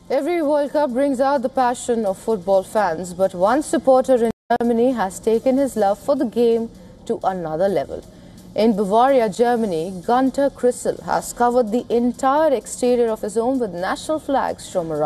Every World Cup brings out the passion of football fans, but one supporter in Germany has taken his love for the game to another level. In Bavaria, Germany, Gunter Krissel has covered the entire exterior of his home with national flags from around